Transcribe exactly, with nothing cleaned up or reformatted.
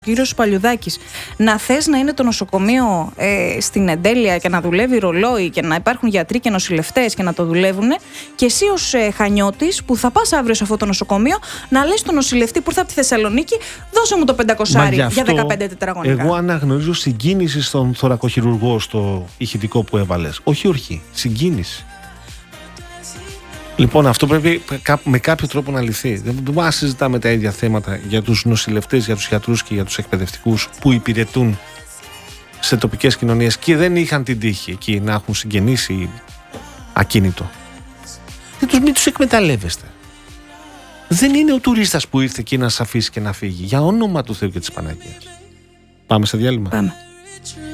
κύριος Παλιουδάκης, να θες να είναι το νοσοκομείο ε, στην εντέλεια και να δουλεύει ρολόι και να υπάρχουν γιατροί και νοσηλευτές και να το δουλεύουν, και εσύ ως ε, Χανιώτης που θα πας αύριο σε αυτό το νοσοκομείο να λες στον νοσηλευτή που ήρθε από τη Θεσσαλονίκη, δώσε μου το πεντακόσια για δεκαπέντε τετραγωνικά. Εγώ αναγνωρίζω συγκίνηση στον θωρακοχειρουργό στο ηχητικό που έβαλες. Όχι ορχή, συγκίνηση. Λοιπόν, αυτό πρέπει με κάποιο τρόπο να λυθεί. Δεν μπορούμε να συζητάμε τα ίδια θέματα για τους νοσηλευτές, για τους γιατρούς και για τους εκπαιδευτικούς που υπηρετούν σε τοπικές κοινωνίες και δεν είχαν την τύχη εκεί να έχουν συγγενείς ή ακίνητο. Δεν τους, μην τους εκμεταλλεύεστε. Δεν είναι ο τουρίστας που ήρθε εκεί να σας αφήσει και να φύγει. Για όνομα του Θεού και της Παναγίας. Πάμε σε διάλειμμα. Πάμε.